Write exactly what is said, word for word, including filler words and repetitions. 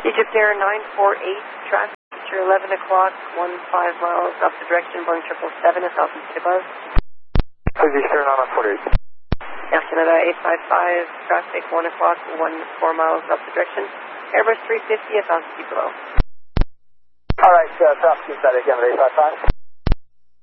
Egypt Air nine four eight, traffic after eleven o'clock, one five miles up the direction, Boeing triple seven, at altitude above. Egypt Air nine four eight. Air Canada eight five five, traffic one o'clock, one four miles up the direction, Airbus three fifty at altitude below. Alright, uh, traffic inside again at eight five five.